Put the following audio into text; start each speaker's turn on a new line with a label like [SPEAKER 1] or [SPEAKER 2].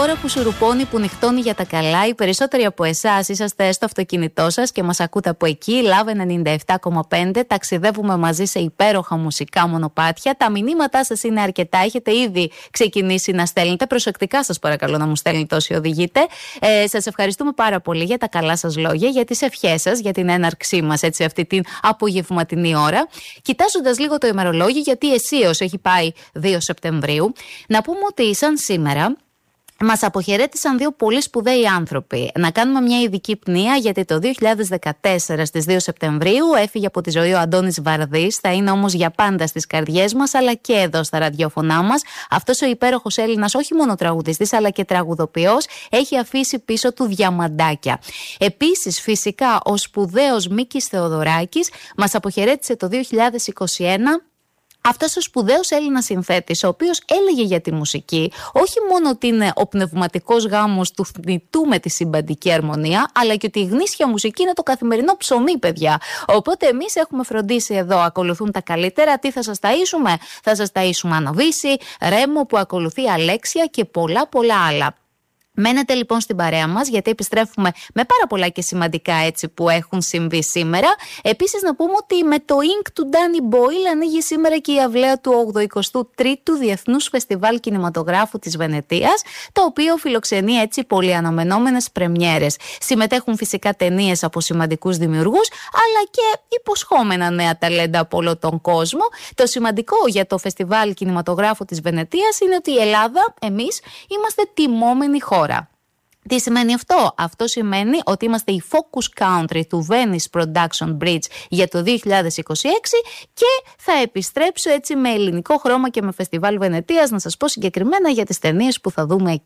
[SPEAKER 1] ώρα που σουρουπώνει, που νυχτώνει για τα καλά. Οι περισσότεροι από εσάς είσαστε στο αυτοκίνητό σας και μας ακούτε από εκεί. Love 97,5. Ταξιδεύουμε μαζί σε υπέροχα μουσικά μονοπάτια. Τα μηνύματά σας είναι αρκετά. Έχετε ήδη ξεκινήσει να στέλνετε. Προσεκτικά σας παρακαλώ να μου στέλνετε όσοι οδηγείτε. Σας ευχαριστούμε πάρα πολύ για τα καλά σας λόγια, για τις ευχές σας, για την έναρξή μας έτσι αυτή την απογευματινή ώρα. Κοιτάζοντας λίγο το ημερολόγιο, γιατί αισίως έχει πάει 2 Σεπτεμβρίου, να πούμε ότι σαν σήμερα μας αποχαιρέτησαν δύο πολύ σπουδαίοι άνθρωποι. Να κάνουμε μια ειδική πνοία, γιατί το 2014 στις 2 Σεπτεμβρίου έφυγε από τη ζωή ο Αντώνης Βαρδής. Θα είναι όμως για πάντα στις καρδιές μας, αλλά και εδώ στα ραδιόφωνά μας. Αυτός ο υπέροχος Έλληνας, όχι μόνο τραγουδιστής αλλά και τραγουδοποιός, έχει αφήσει πίσω του διαμαντάκια. Επίσης, φυσικά, ο σπουδαίος Μίκης Θεοδωράκης μας αποχαιρέτησε το 2021. Αυτός ο σπουδαίος Έλληνας συνθέτης, ο οποίος έλεγε για τη μουσική όχι μόνο ότι είναι ο πνευματικός γάμος του θνητού με τη συμπαντική αρμονία, αλλά και ότι η γνήσια μουσική είναι το καθημερινό ψωμί, παιδιά. Οπότε εμείς έχουμε φροντίσει εδώ, ακολουθούν τα καλύτερα. Τι θα σας ταΐσουμε? Θα σας ταΐσουμε Αναβίση, Ρέμο που ακολουθεί Αλέξια και πολλά άλλα. Μένετε λοιπόν στην παρέα μας, γιατί επιστρέφουμε με πάρα πολλά και σημαντικά έτσι που έχουν συμβεί σήμερα. Επίσης να πούμε ότι με το Ink του Danny Boyle ανοίγει σήμερα και η αυλαία του 83ου Διεθνούς Φεστιβάλ Κινηματογράφου της Βενετίας, το οποίο φιλοξενεί έτσι πολύ αναμενόμενες πρεμιέρες. Συμμετέχουν φυσικά ταινίες από σημαντικούς δημιουργούς, αλλά και υποσχόμενα νέα ταλέντα από όλο τον κόσμο. Το σημαντικό για το Φεστιβάλ Κινηματογράφου της Βενετίας είναι ότι η Ελλάδα, εμείς, είμαστε τιμόμενη χώρα. Τι σημαίνει αυτό? Αυτό σημαίνει ότι είμαστε η Focus Country του Venice Production Bridge για το 2026 και θα επιστρέψω έτσι με ελληνικό χρώμα και με Φεστιβάλ Βενετίας να σας πω συγκεκριμένα για τις ταινίες που θα δούμε εκεί.